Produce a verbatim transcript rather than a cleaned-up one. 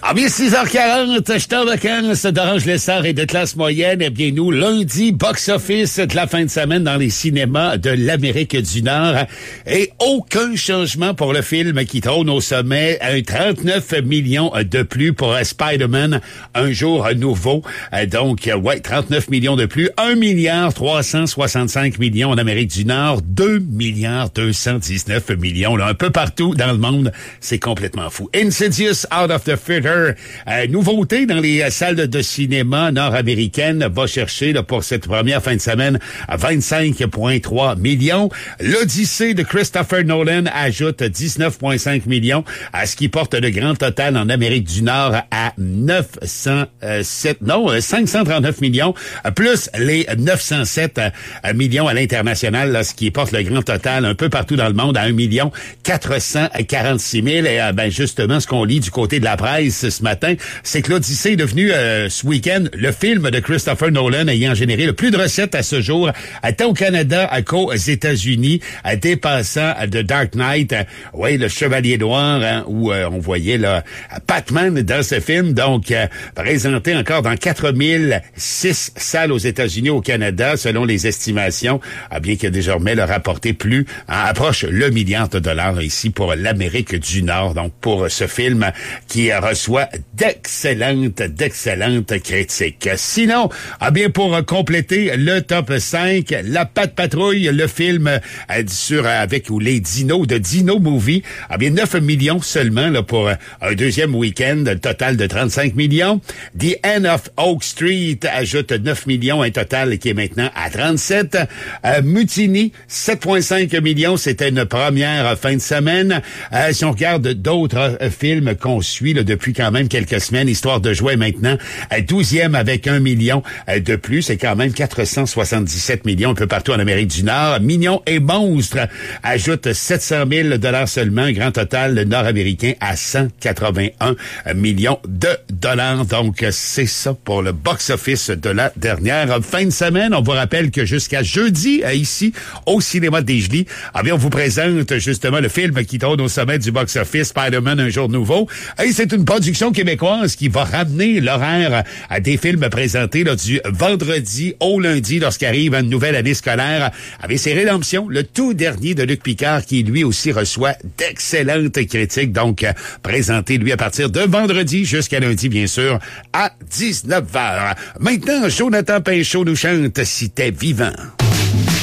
Ah bien, six heures quarante, je suis en vacances d'Orange Lessard et de classe moyenne. Eh bien, nous, lundi, box-office de la fin de semaine dans les cinémas de l'Amérique du Nord. Et aucun changement pour le film qui trône au sommet. Un trente-neuf millions de plus pour Spider-Man, Un jour nouveau. Donc, ouais, trente-neuf millions de plus. un milliard trois cent soixante-cinq millions en Amérique du Nord. deux milliards deux cent dix-neuf millions, là, un peu partout dans le monde. C'est complètement fou. Insidious Out of the Theater. Euh, nouveauté dans les salles de cinéma nord-américaines, va chercher là, pour cette première fin de semaine à vingt-cinq virgule trois millions. L'Odyssée de Christopher Nolan ajoute dix-neuf virgule cinq millions, à ce qui porte le grand total en Amérique du Nord à neuf cent sept, non, cinq cent trente-neuf millions, plus les neuf cent sept millions à l'international, là, ce qui porte le grand total un peu partout dans le monde à un million quatre cent quarante-six mille. Et ben justement, ce qu'on lit du côté de la presse ce matin, c'est que l'Odyssée est devenu euh, ce week-end le film de Christopher Nolan ayant généré le plus de recettes à ce jour, tant au Canada qu'aux États-Unis, dépassant The Dark Knight, euh, oui, le Chevalier Noir, hein, où euh, on voyait là, Batman dans ce film, donc euh, présenté encore dans quatre mille six salles aux États-Unis, au Canada, selon les estimations, ah, bien que désormais le rapporté plus, hein, approche le milliard de dollars ici pour l'Amérique du Nord, donc pour ce film qui reçoit d'excellentes, d'excellentes critiques. Sinon, ah bien, pour compléter le top cinq, La Patte Patrouille, le film euh, sur avec ou les dinos de Dino Movie, ah bien, neuf millions seulement là, pour un deuxième week-end, total de trente-cinq millions. The End of Oak Street ajoute neuf millions, un total qui est maintenant à trente-sept. Euh, Mutiny, sept virgule cinq millions, c'était une première fin de semaine. Euh, si on regarde d'autres euh, films qu'on suit là, depuis quand même quelques semaines, Histoire de jouer maintenant, euh, douzième avec un million euh, de plus, c'est quand même quatre cent soixante-dix-sept millions un peu partout en Amérique du Nord. Mignon et Monstre ajoute sept cent mille dollars seulement, un grand total nord-américain à cent quatre-vingt-un millions de dollars. Donc, c'est ça pour le box-office de la dernière fin de semaine. On vous rappelle que jusqu'à jeudi, ici, au cinéma des Gelis, eh bien, on vous présente justement le film qui trône au sommet du box-office, Spider-Man, Un jour nouveau. Et c'est une production québécoise qui va ramener l'horaire à des films présentés là, du vendredi au lundi lorsqu'arrive une nouvelle année scolaire avec ses Rédemptions, le tout dernier de Luc Picard qui lui aussi reçoit d'excellentes critiques. Donc, euh, présenté lui à partir de vendredi jusqu'à lundi, bien sûr, à dix-neuf heures. Maintenant, Jonathan Pinchot nous chante « Si t'es vivant ».